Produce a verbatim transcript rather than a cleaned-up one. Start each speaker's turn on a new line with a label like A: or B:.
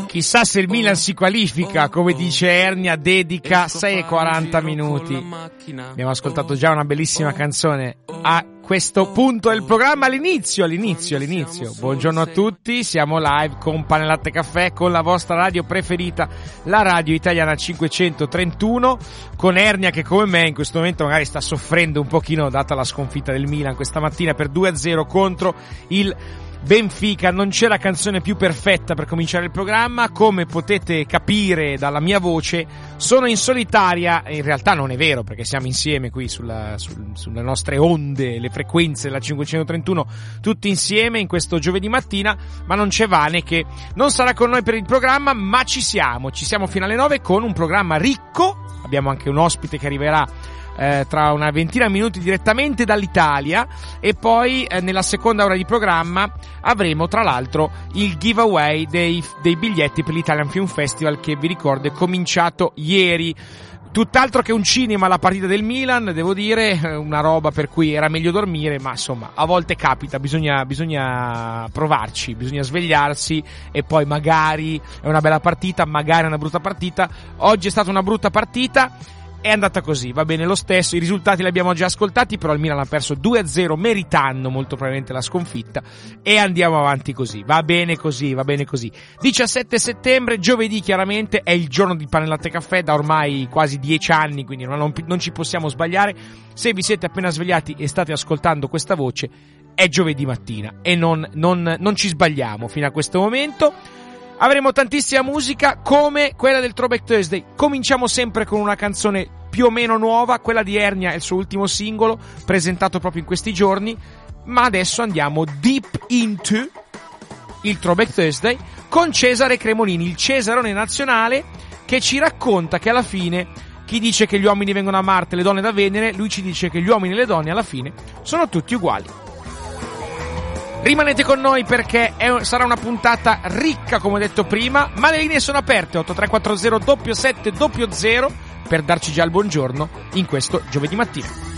A: Chissà se il Milan si qualifica, come dice Ernia, dedica sei e quaranta minuti. Abbiamo ascoltato già una bellissima canzone a questo punto del programma, all'inizio, all'inizio, all'inizio. Buongiorno a tutti, siamo live con Pane Latte Caffè, con la vostra radio preferita, la radio italiana cinquecentotrentuno, con Ernia che come me in questo momento magari sta soffrendo un pochino data la sconfitta del Milan questa mattina per due a zero contro il Benfica. Non c'è la canzone più perfetta per cominciare il programma, come potete capire dalla mia voce sono in solitaria. In realtà non è vero, perché siamo insieme qui sulla, sul, sulle nostre onde, le frequenze della cinquecentotrentuno, tutti insieme in questo giovedì mattina, ma non c'è Vane che non sarà con noi per il programma, ma ci siamo, ci siamo fino alle nove con un programma ricco. Abbiamo anche un ospite che arriverà Eh, tra una ventina di minuti direttamente dall'Italia, e poi eh, nella seconda ora di programma avremo tra l'altro il giveaway dei, dei biglietti per l'Italian Film Festival, che vi ricordo è cominciato ieri. Tutt'altro che un cinema la partita del Milan, devo dire, una roba per cui era meglio dormire, ma insomma a volte capita, bisogna, bisogna provarci, bisogna svegliarsi e poi magari è una bella partita, magari è una brutta partita. Oggi è stata una brutta partita, è andata così, va bene lo stesso, i risultati li abbiamo già ascoltati, però il Milan ha perso due a zero meritando molto probabilmente la sconfitta, e andiamo avanti così, va bene così, va bene così. diciassette settembre, giovedì, chiaramente è il giorno di Pane Latte Caffè da ormai quasi dieci anni, quindi non, non ci possiamo sbagliare. Se vi siete appena svegliati e state ascoltando questa voce, è giovedì mattina e non, non, non ci sbagliamo fino a questo momento. Avremo tantissima musica come quella del Throwback Thursday. Cominciamo sempre con una canzone più o meno nuova, quella di Ernia è il suo ultimo singolo presentato proprio in questi giorni, ma adesso andiamo deep into il Throwback Thursday con Cesare Cremolini, il Cesarone nazionale, che ci racconta che alla fine chi dice che gli uomini vengono da Marte e le donne da Venere, lui ci dice che gli uomini e le donne alla fine sono tutti uguali. Rimanete con noi perché è, sarà una puntata ricca, come detto prima, ma le linee sono aperte otto tre quattro zero sette sette zero zero per darci già il buongiorno in questo giovedì mattina.